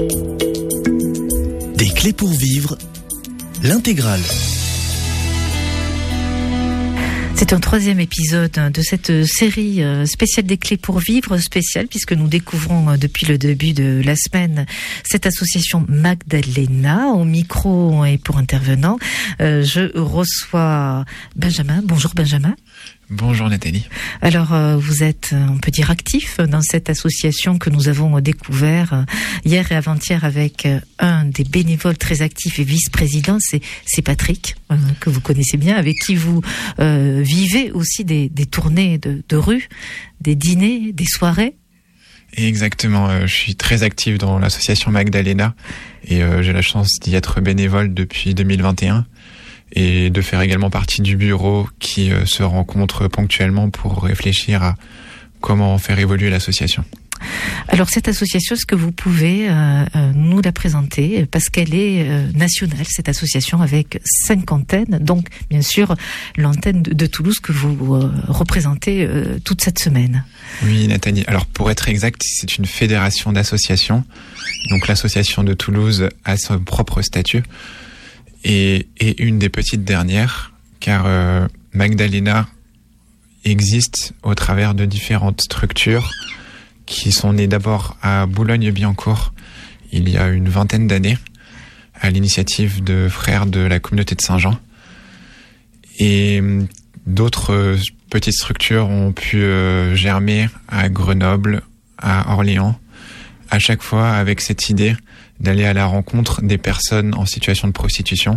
Des clés pour vivre, l'intégrale. C'est un troisième épisode de cette série spéciale des clés pour vivre, spéciale puisque nous découvrons depuis le début de la semaine cette association Magdalena. Au micro et pour intervenant, je reçois Benjamin. Bonjour Benjamin. Bonjour Nathalie. Alors vous êtes, on peut dire, actif dans cette association que nous avons découvert hier et avant-hier avec un des bénévoles très actifs et vice-président, c'est Patrick, que vous connaissez bien, avec qui vous vivez aussi des tournées de rue, des dîners, des soirées. Exactement, je suis très actif dans l'association Magdalena et j'ai la chance d'y être bénévole depuis 2021. Et de faire également partie du bureau qui se rencontre ponctuellement pour réfléchir à comment faire évoluer l'association. Alors cette association, est-ce que vous pouvez nous la présenter, parce qu'elle est nationale, cette association, avec 5 antennes, donc bien sûr l'antenne de Toulouse que vous représentez toute cette semaine. Oui Nathalie, alors pour être exact, c'est une fédération d'associations, donc l'association de Toulouse a son propre statut. Et une des petites dernières, car Magdalena existe au travers de différentes structures qui sont nées d'abord à Boulogne-Billancourt il y a une 20aine d'années, à l'initiative de frères de la communauté de Saint-Jean. Et d'autres petites structures ont pu germer à Grenoble, à Orléans, à chaque fois avec cette idée d'aller à la rencontre des personnes en situation de prostitution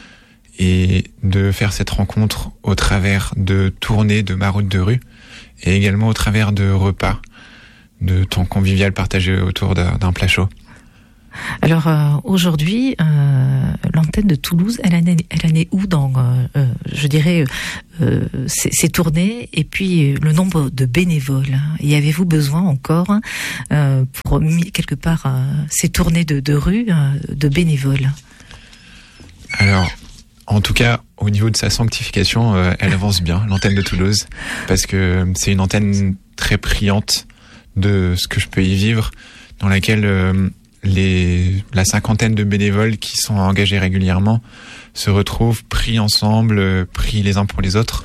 et de faire cette rencontre au travers de tournées de maraudes de rue et également au travers de repas, de temps convivial partagé autour d'un plat chaud. Alors aujourd'hui, l'antenne de Toulouse, elle en est où dans, je dirais, ces tournées et puis le nombre de bénévoles? Y avez-vous besoin encore pour quelque part ces tournées de rue de bénévoles? Alors, en tout cas, au niveau de sa sanctification, elle avance bien, l'antenne de Toulouse, parce que c'est une antenne très priante de ce que je peux y vivre, dans laquelle la 50aine de bénévoles qui sont engagés régulièrement se retrouvent pris ensemble, pris les uns pour les autres.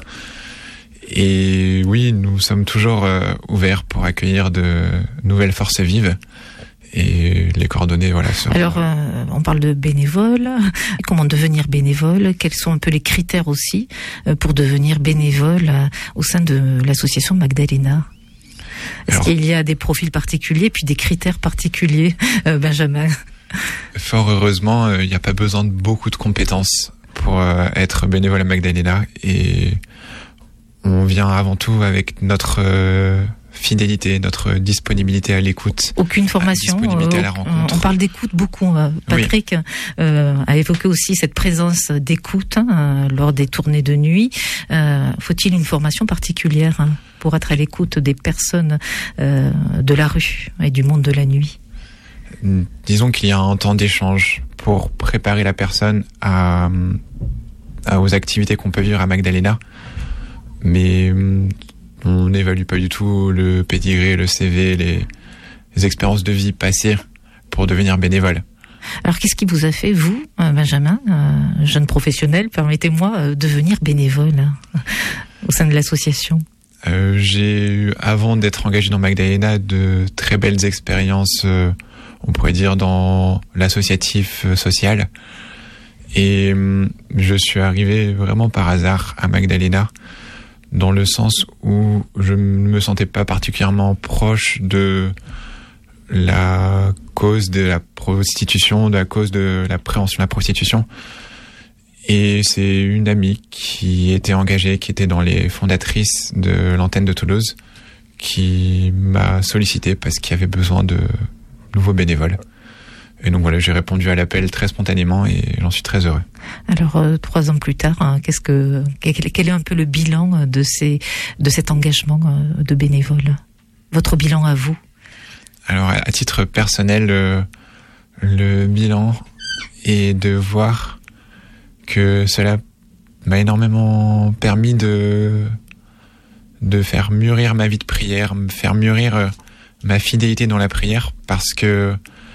Et oui, nous sommes toujours ouverts pour accueillir de nouvelles forces vives. Et les coordonnées, voilà. Alors, on parle de bénévoles. Comment devenir bénévole? Quels sont un peu les critères aussi pour devenir bénévole au sein de l'association Magdalena? Est-ce qu'il y a des profils particuliers, puis des critères particuliers, Benjamin? Fort heureusement, il n'y a pas besoin de beaucoup de compétences pour être bénévole à Magdalena. Et on vient avant tout avec notre fidélité, notre disponibilité à l'écoute. Aucune formation, disponibilité à la rencontre. On parle d'écoute beaucoup. Patrick a évoqué aussi cette présence d'écoute lors des tournées de nuit. Faut-il une formation particulière pour être à l'écoute des personnes de la rue et du monde de la nuit? Disons qu'il y a un temps d'échange pour préparer la personne aux activités qu'on peut vivre à Magdalena. Mais on n'évalue pas du tout le pédigré, le CV, les expériences de vie passées pour devenir bénévole. Alors, qu'est-ce qui vous a fait, vous, Benjamin, jeune professionnel, permettez-moi, devenir bénévole au sein de l'association? J'ai eu, avant d'être engagé dans Magdalena, de très belles expériences, on pourrait dire, dans l'associatif social. Et je suis arrivé vraiment par hasard à Magdalena, dans le sens où je ne me sentais pas particulièrement proche de la cause de la prostitution, de la cause de la prévention de la prostitution. Et c'est une amie qui était engagée, qui était dans les fondatrices de l'antenne de Toulouse, qui m'a sollicité parce qu'il y avait besoin de nouveaux bénévoles. Et donc voilà, j'ai répondu à l'appel très spontanément et j'en suis très heureux. Alors 3 ans plus tard, quel est un peu le bilan de cet engagement de bénévoles? Votre bilan à vous? Alors à titre personnel, le bilan est de voir que cela m'a énormément permis de faire mûrir ma vie de prière, me faire mûrir ma fidélité dans la prière, parce que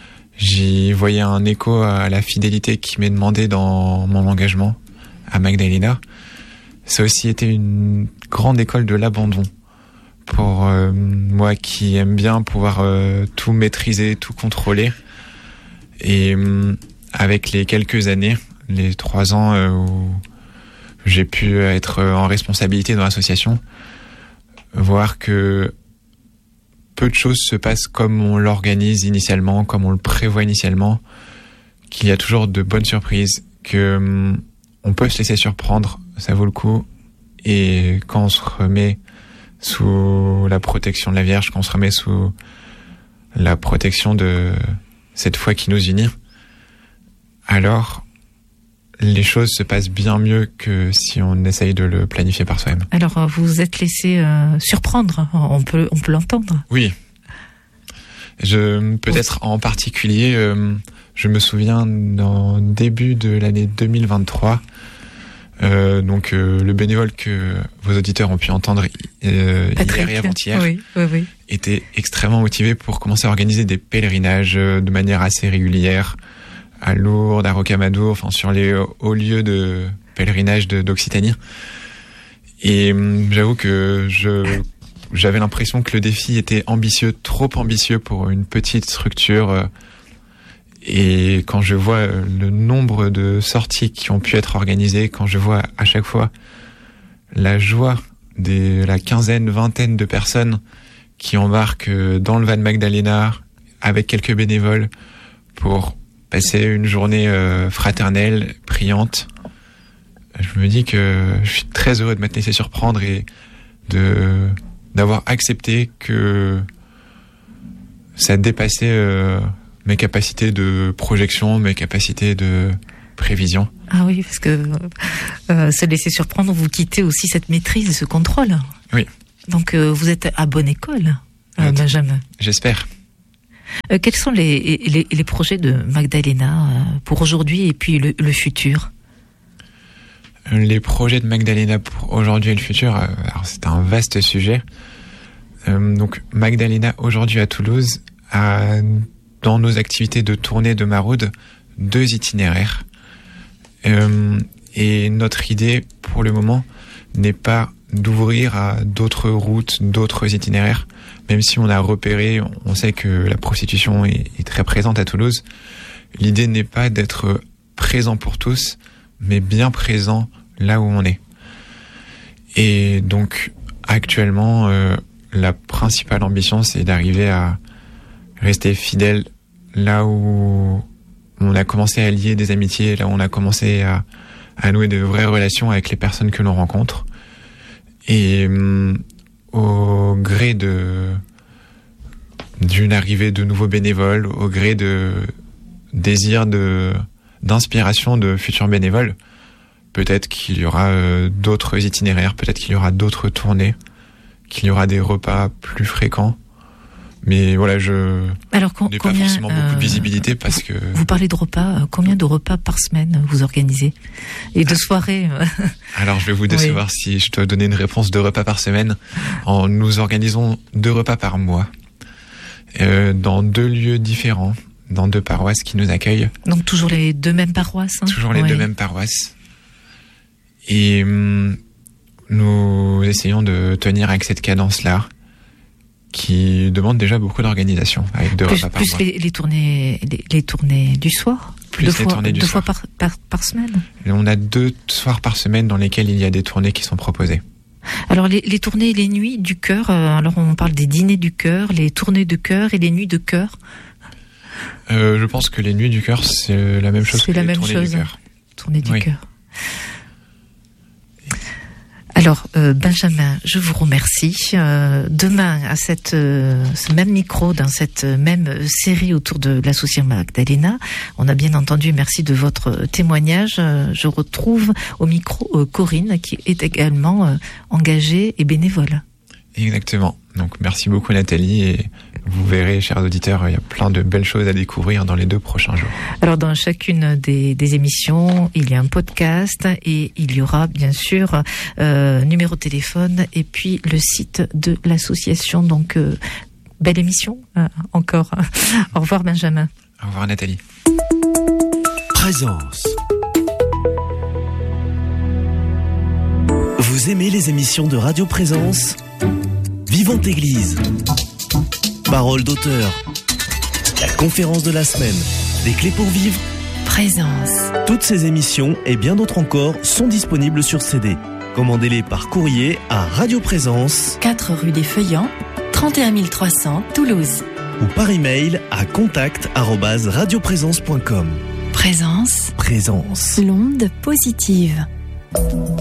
j'y voyais un écho à la fidélité qui m'est demandée dans mon engagement à Magdalena. Ça a aussi été une grande école de l'abandon pour moi qui aime bien pouvoir tout maîtriser, tout contrôler. Et avec les quelques années, les 3 ans où j'ai pu être en responsabilité dans l'association, voir que peu de choses se passent comme on l'organise initialement, comme on le prévoit initialement, qu'il y a toujours de bonnes surprises, que on peut se laisser surprendre, ça vaut le coup. Et quand on se remet sous la protection de la Vierge, quand on se remet sous la protection de cette foi qui nous unit, alors les choses se passent bien mieux que si on essaye de le planifier par soi-même. Alors, vous vous êtes laissé surprendre, on peut l'entendre. Oui. Peut-être en particulier, je me souviens dans début de l'année 2023, le bénévole que vos auditeurs ont pu entendre hier et avant-hier oui. était extrêmement motivé pour commencer à organiser des pèlerinages de manière assez régulière à Lourdes, à Rocamadour, enfin sur les hauts lieux de pèlerinage d'Occitanie. Et j'avoue que j'avais l'impression que le défi était ambitieux, trop ambitieux pour une petite structure. Et quand je vois le nombre de sorties qui ont pu être organisées, quand je vois à chaque fois la joie de la quinzaine, vingtaine de personnes qui embarquent dans le van Magdalena avec quelques bénévoles pour passer une journée fraternelle, priante, je me dis que je suis très heureux de m'être laissé surprendre et d'avoir accepté que ça dépassait mes capacités de projection, mes capacités de prévision. Ah oui, parce que se laisser surprendre, vous quittez aussi cette maîtrise, ce contrôle. Oui. Donc vous êtes à bonne école, Benjamin. J'espère. Quels sont les projets de Magdalena pour aujourd'hui et puis le futur ? Les projets de Magdalena pour aujourd'hui et le futur, alors c'est un vaste sujet. Donc Magdalena aujourd'hui à Toulouse a dans nos activités de tournée de maraude 2 itinéraires. Et notre idée pour le moment n'est pas d'ouvrir à d'autres routes, d'autres itinéraires. Même si on a repéré, on sait que la prostitution est très présente à Toulouse. L'idée n'est pas d'être présent pour tous, mais bien présent là où on est. Et donc, actuellement, la principale ambition, c'est d'arriver à rester fidèle là où on a commencé à lier des amitiés, là où on a commencé à nouer de vraies relations avec les personnes que l'on rencontre. Et au gré d'une arrivée de nouveaux bénévoles, au gré de désir d'inspiration de futurs bénévoles, peut-être qu'il y aura d'autres itinéraires, peut-être qu'il y aura d'autres tournées, qu'il y aura des repas plus fréquents. Mais voilà, Alors, n'ai pas forcément beaucoup de visibilité parce que... Vous parlez de repas, combien de repas par semaine vous organisez ? Et de soirées Alors, je vais vous décevoir si je dois donner une réponse de repas par semaine. Nous organisons 2 repas par mois, dans 2 lieux différents, dans 2 paroisses qui nous accueillent. Donc toujours les 2 mêmes paroisses, hein ? Toujours les 2 mêmes paroisses. Et nous essayons de tenir avec cette cadence-là, qui demande déjà beaucoup d'organisation, avec 2 repas par mois. Plus les tournées du soir ? Plus les tournées du soir. 2 fois par semaine ? Et on a 2 soirs par semaine dans lesquels il y a des tournées qui sont proposées. Alors les tournées et les nuits du cœur, alors on parle des dîners du cœur, les tournées de cœur et les nuits de cœur. Je pense que les nuits du cœur, c'est la même chose que les tournées du cœur. Tournées du cœur. Alors, Benjamin, je vous remercie. Demain, à ce même micro, dans cette même série autour de l'association Magdalena, on a bien entendu, merci de votre témoignage. Je retrouve au micro Corinne, qui est également engagée et bénévole. Exactement. Donc, merci beaucoup Nathalie, et vous verrez, chers auditeurs, il y a plein de belles choses à découvrir dans les 2 prochains jours. Alors, dans chacune des émissions, il y a un podcast et il y aura bien sûr numéro de téléphone et puis le site de l'association. Donc, belle émission encore. Au revoir Benjamin. Au revoir Nathalie. Présence. Vous aimez les émissions de Radio Présence ? Vivante Église. Parole d'auteur. La conférence de la semaine. Des clés pour vivre. Présence. Toutes ces émissions et bien d'autres encore sont disponibles sur CD. Commandez-les par courrier à Radio Présence, 4 rue des Feuillants, 31 300 Toulouse. ou par email à contact@radioprésence.com. Présence. Présence. L'onde positive.